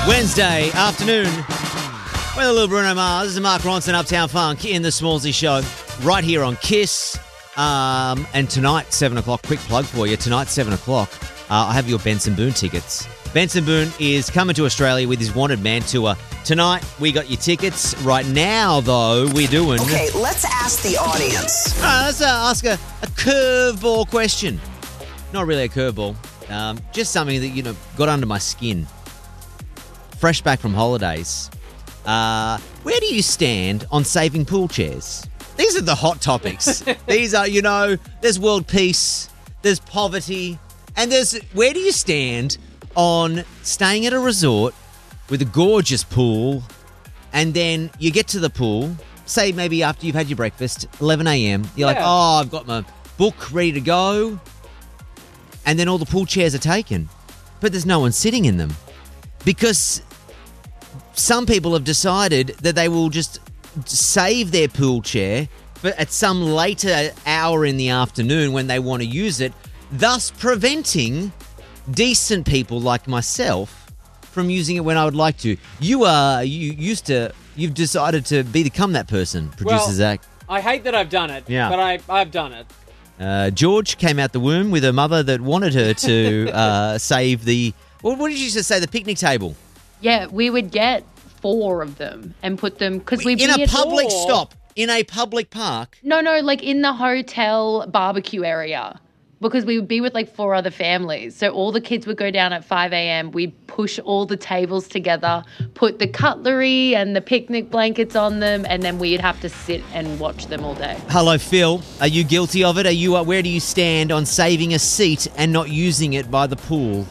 Wednesday afternoon with a little Bruno Mars. This is Mark Ronson, Uptown Funk in the Smallsy Show, right here on Kiss. And tonight, 7 o'clock, quick plug for you. Tonight, 7 o'clock, I have your Benson Boone tickets. Benson Boone is coming to Australia with his Wanted Man tour. Tonight, we got your tickets. Right now, though, we're doing... Okay, let's ask the audience. Let's ask a curveball question. Not really a curveball. Just something that, got under my skin. Fresh back from holidays. Where do you stand on saving pool chairs? These are the hot topics. These are, there's world peace, there's poverty, and there's where do you stand on staying at a resort with a gorgeous pool, and then you get to the pool, say maybe after you've had your breakfast, 11 a.m., you're like, I've got my book ready to go, and then all the pool chairs are taken, but there's no one sitting in them because some people have decided that they will just save their pool chair for at some later hour in the afternoon when they want to use it, thus preventing decent people like myself from using it when I would like to. You've decided to become that person, producer Zach. I hate that I've done it, but I've done it. George came out the womb with a mother that wanted her to save the, what did you just say, the picnic table? Yeah, we would get 4 of them and put them, because we'd be in a at public stop, in a public park. No, like in the hotel barbecue area, because we would be with like 4 other families. So all the kids would go down at 5 a.m. We'd push all the tables together, put the cutlery and the picnic blankets on them, and then we'd have to sit and watch them all day. Hello, Phil. Are you guilty of it? Where do you stand on saving a seat and not using it by the pool?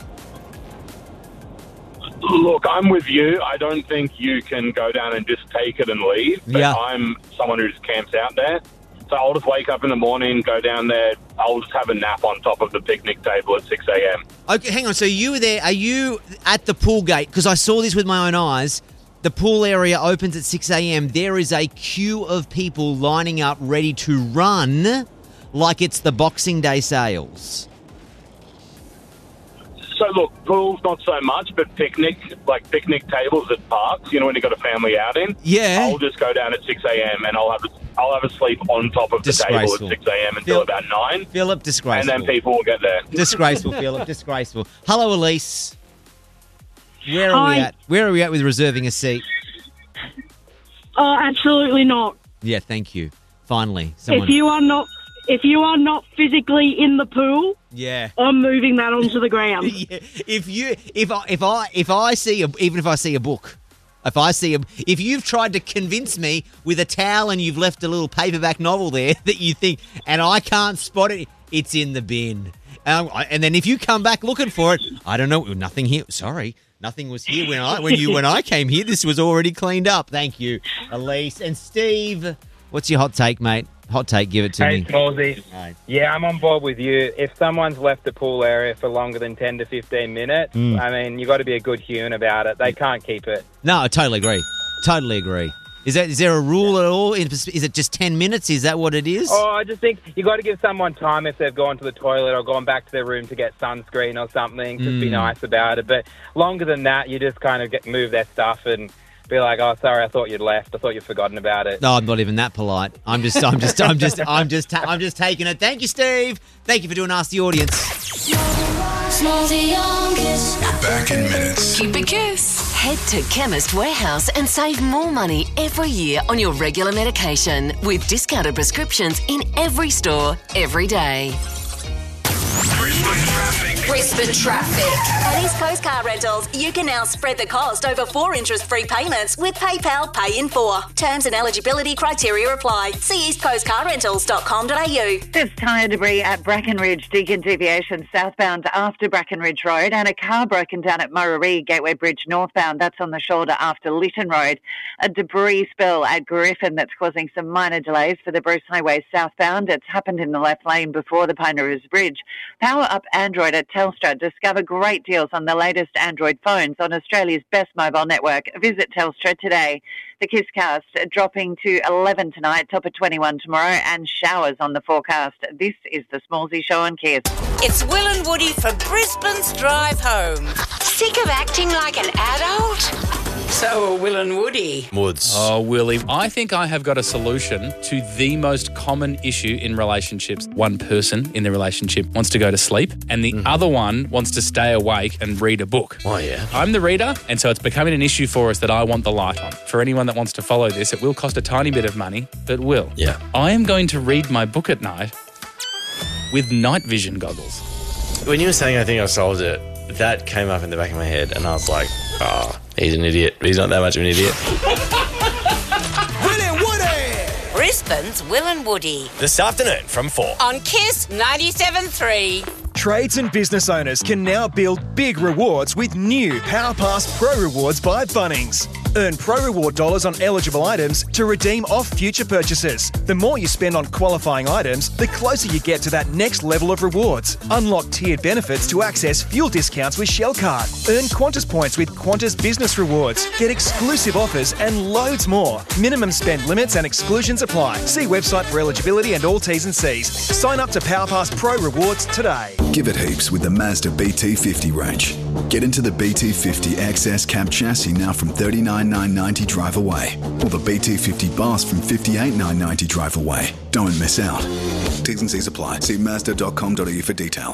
Look, I'm with you. I don't think you can go down and just take it and leave. But I'm someone who just camps out there. So I'll just wake up in the morning, go down there. I'll just have a nap on top of the picnic table at 6 a.m. Okay, hang on. So you were there. Are you at the pool gate? Because I saw this with my own eyes. The pool area opens at 6 a.m. There is a queue of people lining up ready to run like it's the Boxing Day sales. So, look, pools not so much, but picnic tables at parks, when you've got a family outing. Yeah. I'll just go down at 6 a.m. and I'll have a sleep on top of the table at 6 a.m. until about 9. Philip, disgraceful. And then people will get there. Disgraceful, Philip, disgraceful. Hello, Elise. Where are we at? Where are we at with reserving a seat? Oh, absolutely not. Yeah, thank you. Finally, someone... If you are not physically in the pool, I'm moving that onto the ground. If I see a book, if you've tried to convince me with a towel and you've left a little paperback novel there that you think, and I can't spot it, it's in the bin. And then if you come back looking for it, I don't know, nothing here. Sorry, nothing was here when I came here. This was already cleaned up. Thank you, Elise and Steve. What's your hot take, mate? Hot take, give it to me. Hey, Smallsy. Right. Yeah, I'm on board with you. If someone's left the pool area for longer than 10 to 15 minutes, you got to be a good human about it. They can't keep it. No, I totally agree. Totally agree. Is there a rule at all? Is it just 10 minutes? Is that what it is? Oh, I just think you got to give someone time if they've gone to the toilet or gone back to their room to get sunscreen or something. Just be nice about it. But longer than that, you just kind of move their stuff and be like, oh, sorry, I thought you'd left. I thought you'd forgotten about it. No, I'm not even that polite. I'm just taking it. Thank you, Steve. Thank you for doing Ask the Audience. We're back in minutes. Keep it Kiss. Head to Chemist Warehouse and save more money every year on your regular medication with discounted prescriptions in every store, every day. Brisbane Traffic. At East Coast Car Rentals, you can now spread the cost over 4 interest-free payments with PayPal Pay in 4. Terms and eligibility criteria apply. See eastcoastcarrentals.com.au. There's tyre debris at Brackenridge Deacon Deviation southbound after Brackenridge Road, and a car broken down at Muraree Gateway Bridge northbound. That's on the shoulder after Lytton Road. A debris spill at Griffin that's causing some minor delays for the Bruce Highway southbound. It's happened in the left lane before the Pine Rivers Bridge. Power up Android at Telstra. Discover great deals on the latest Android phones on Australia's best mobile network. Visit Telstra today. The Kisscast dropping to 11 tonight, top of 21 tomorrow, and showers on the forecast. This is the Smallsy Show on Kiss. It's Will and Woody for Brisbane's Drive Home. Sick of acting like an adult? So are Will and Woody. Woods. Oh, Willie, I think I have got a solution to the most common issue in relationships. One person in the relationship wants to go to sleep and the other one wants to stay awake and read a book. Oh, yeah. I'm the reader, and so it's becoming an issue for us that I want the light on. For anyone that wants to follow this, it will cost a tiny bit of money, but will. Yeah. I am going to read my book at night with night vision goggles. When you were saying I think I solved it, that came up in the back of my head and I was like, he's an idiot. He's not that much of an idiot. Will and Woody. Brisbane's Will and Woody. This afternoon from 4. On Kiss 97.3. Trades and business owners can now build big rewards with new PowerPass Pro Rewards by Bunnings. Earn Pro Reward dollars on eligible items to redeem off future purchases. The more you spend on qualifying items, the closer you get to that next level of rewards. Unlock tiered benefits to access fuel discounts with Shell Card. Earn Qantas points with Qantas Business Rewards. Get exclusive offers and loads more. Minimum spend limits and exclusions apply. See website for eligibility and all T's and C's. Sign up to PowerPass Pro Rewards today. Give it heaps with the Mazda BT50 range. Get into the BT50 XS cab chassis now from $39,990 drive away, or the BT50 Boss from $58,990 drive away. Don't miss out. T's and C's apply. See Mazda.com.au for details.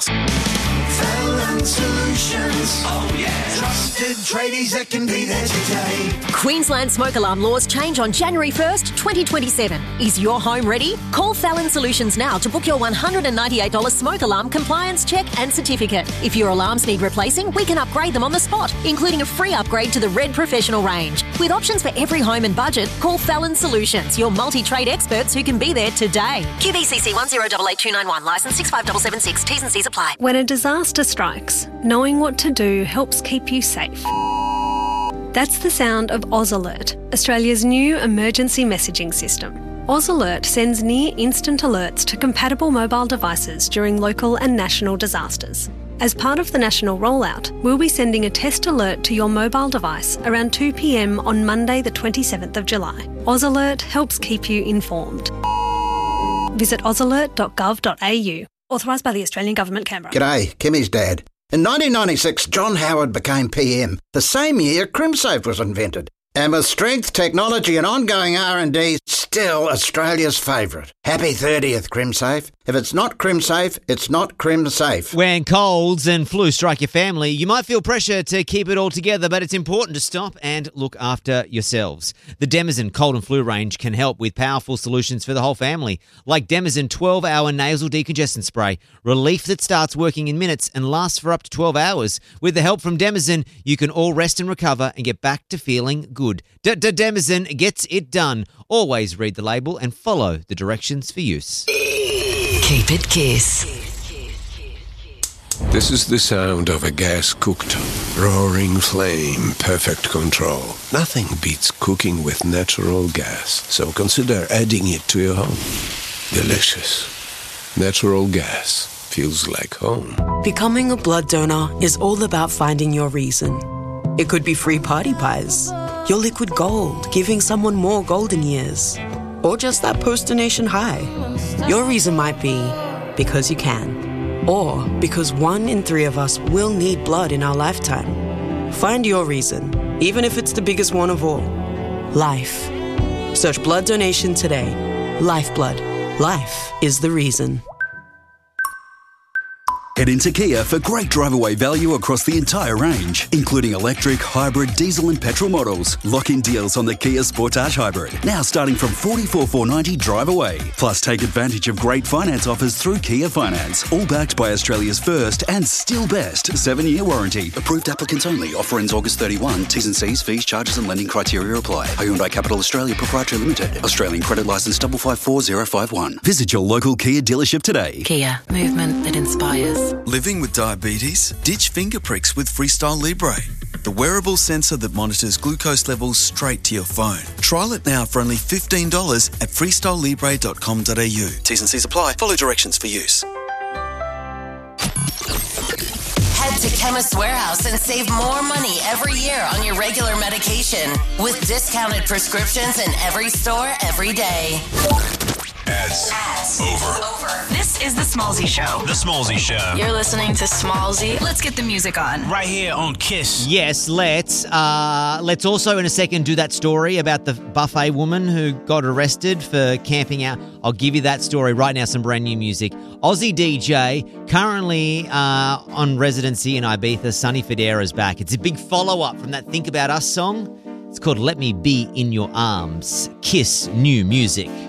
Fallon Solutions. Oh yeah. Trusted tradies that can be there today. Queensland smoke alarm laws change on January 1st, 2027. Is your home ready? Call Fallon Solutions now to book your $198 smoke alarm compliance check and certificate. If your alarms need replacing, we can upgrade them on the spot, including a free upgrade to the Red Professional range. With options for every home and budget, call Fallon Solutions, your multi-trade experts who can be there today. QBCC 1088291, licence 65776, T's and C's apply. When a disaster strikes, knowing what to do helps keep you safe. That's the sound of Oz Alert, Australia's new emergency messaging system. Oz Alert sends near instant alerts to compatible mobile devices during local and national disasters. As part of the national rollout, we'll be sending a test alert to your mobile device around 2 p.m. on Monday the 27th of July. Oz Alert helps keep you informed. Visit ozalert.gov.au. Authorised by the Australian Government, Canberra. G'day, Kimmy's dad. In 1996, John Howard became PM. The same year, CrimSafe was invented. And with strength, technology and ongoing R&D, still Australia's favourite. Happy 30th, CrimSafe. If it's not CrimSafe, it's not CrimSafe. When colds and flu strike your family, you might feel pressure to keep it all together, but it's important to stop and look after yourselves. The Demizen cold and flu range can help with powerful solutions for the whole family, like Demizen 12-hour nasal decongestant spray, relief that starts working in minutes and lasts for up to 12 hours. With the help from Demizen, you can all rest and recover and get back to feeling good. Demizen gets it done. Always read the label and follow the directions for use. Keep it Kiss. This is the sound of a gas-cooked, roaring flame, perfect control. Nothing beats cooking with natural gas, so consider adding it to your home. Delicious. Natural gas feels like home. Becoming a blood donor is all about finding your reason. It could be free party pies, your liquid gold, giving someone more golden years, or just that post-donation high. Your reason might be because you can, or because 1 in 3 of us will need blood in our lifetime. Find your reason, even if it's the biggest one of all. Life. Search blood donation today. Lifeblood. Life is the reason. Head into Kia for great drive-away value across the entire range, including electric, hybrid, diesel and petrol models. Lock-in deals on the Kia Sportage Hybrid, now starting from $44,490 drive away. Plus, take advantage of great finance offers through Kia Finance, all backed by Australia's first and still best 7-year warranty. Approved applicants only. Offer ends August 31. T's and C's, fees, charges and lending criteria apply. Hyundai Capital Australia Proprietary Limited. Australian credit licence 554051. Visit your local Kia dealership today. Kia, movement that inspires. Living with diabetes? Ditch finger pricks with Freestyle Libre, the wearable sensor that monitors glucose levels straight to your phone. Trial it now for only $15 at freestylelibre.com.au. T's and C's apply. Follow directions for use. Head to Chemist Warehouse and save more money every year on your regular medication with discounted prescriptions in every store every day. Ads. Over. This is The Smallzy Show. The Smallzy Show. You're listening to Smallzy. Let's get the music on. Right here on Kiss. Yes, let's. Let's also in a second do that story about the buffet woman who got arrested for camping out. I'll give you that story right now, some brand new music. Aussie DJ, currently on residency in Ibiza, Sonny Fodera's back. It's a big follow-up from that Think About Us song. It's called Let Me Be In Your Arms. Kiss new music.